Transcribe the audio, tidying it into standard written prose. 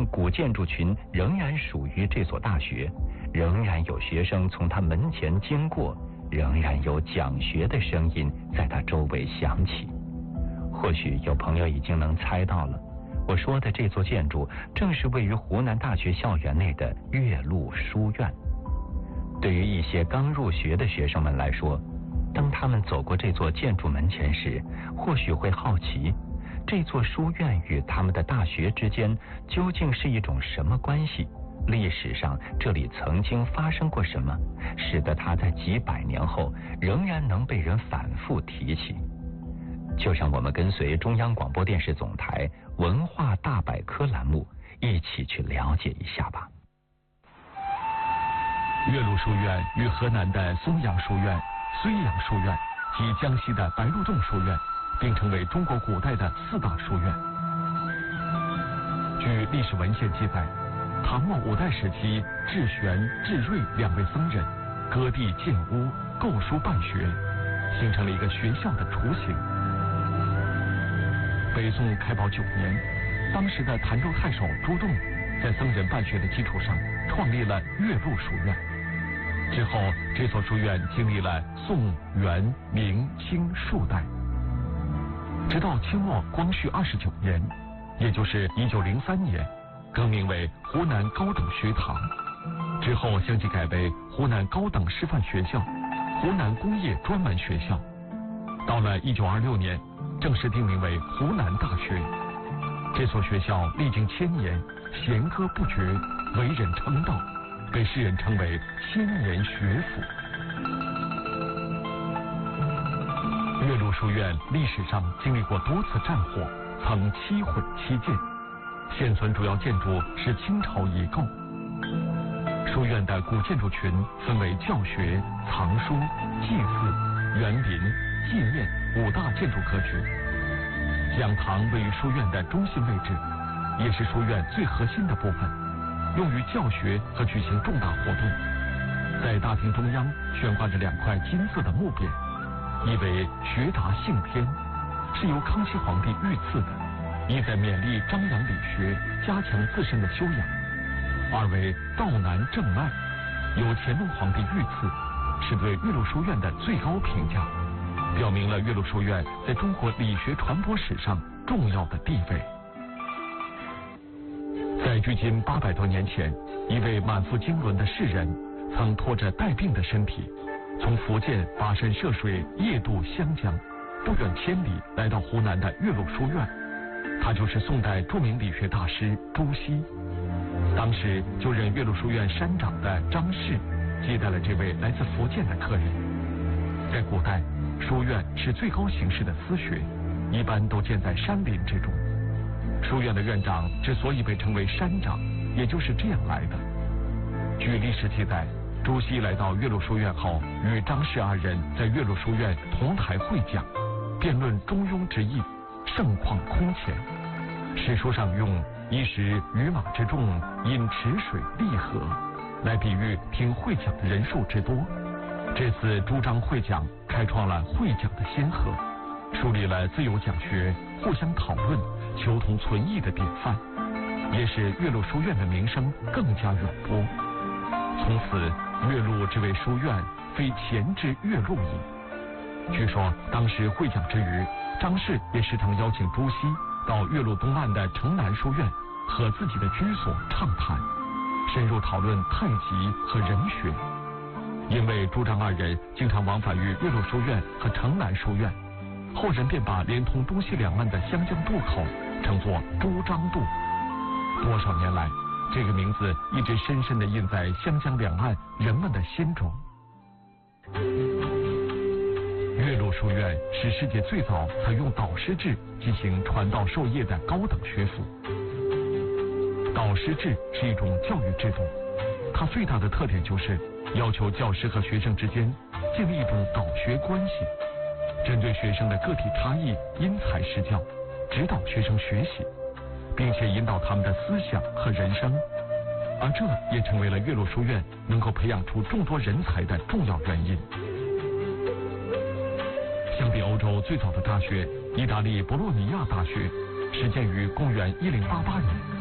古建筑群仍然属于这所大学，仍然有学生从它门前经过，仍然有讲学的声音在它周围响起。或许有朋友已经能猜到了，我说的这座建筑正是位于湖南大学校园内的岳麓书院。对于一些刚入学的学生们来说，当他们走过这座建筑门前时，或许会好奇，这座书院与他们的大学之间究竟是一种什么关系？历史上这里曾经发生过什么，使得它在几百年后仍然能被人反复提起？就让我们跟随中央广播电视总台文化大百科栏目一起去了解一下吧。 岳麓书院与河南的松阳书院、睢阳书院及江西的白鹿洞书院并称为中国古代的4大书院。据历史文献记载，唐末5代时期，智玄、智瑞2位僧人割地建屋，构书办学，形成了一个学校的雏形。北宋开宝9年，当时的潭州太守朱栋在僧人办学的基础上创立了岳麓书院。之后，这所书院经历了宋、元、明、清数代，直到清末光绪29年，也就是1903年，更名为湖南高等学堂，之后相继改为湖南高等师范学校、湖南工业专门学校。到了1926年，正式定名为湖南大学。这所学校历经千年，弦歌不绝，为人称道，被世人称为千年学府。岳麓书院历史上经历过多次战火，曾7毁7建，现存主要建筑是清朝遗构。书院的古建筑群分为教学、藏书、祭祀、园林、纪念5大建筑格局。讲堂位于书院的中心位置，也是书院最核心的部分，用于教学和举行重大活动。在大厅中央悬挂着2块金色的木匾，一为学达幸天，是由康熙皇帝御赐的，意在勉励张扬理学，加强自身的修养；二为道南正脉，由乾隆皇帝御赐，是对岳麓书院的最高评价，表明了岳麓书院在中国理学传播史上重要的地位。在距今800多年前，一位满腹经纶的士人，曾拖着带病的身体，从福建跋山涉水，夜渡湘江，不远千里来到湖南的岳麓书院。他就是宋代著名理学大师朱熹。当时就任岳麓书院山长的张氏接待了这位来自福建的客人。在古代，书院是最高形式的私学，一般都建在山林之中。书院的院长之所以被称为山长，也就是这样来的。据历史记载，朱熹来到岳麓书院后，与张氏2人在岳麓书院同台会讲，辩论中庸之义，盛况空前。史书上用一时鱼马之众，饮池水利河来比喻听会讲的人数之多。这次朱张会讲开创了会讲的先河，树立了自由讲学、互相讨论、求同存异的典范，也使岳麓书院的名声更加远播。从此，岳麓之为书院，非前之岳麓矣。据说当时会讲之余，张氏也时常邀请朱熹到岳麓东岸的城南书院和自己的居所畅谈，深入讨论太极和人学。因为朱张2人经常往返于岳麓书院和城南书院，后人便把连通东西2岸的湘江渡口称作朱张渡。多少年来，这个名字一直深深地印在湘江2岸人们的心中。岳麓书院是世界最早采用导师制进行传道授业的高等学府。导师制是一种教育制度，它最大的特点就是要求教师和学生之间建立一种导学关系，针对学生的个体差异因材施教，指导学生学习，并且引导他们的思想和人生。而这也成为了岳麓书院能够培养出众多人才的重要原因。相比欧洲最早的大学意大利博洛尼亚大学，始建于公元1088年，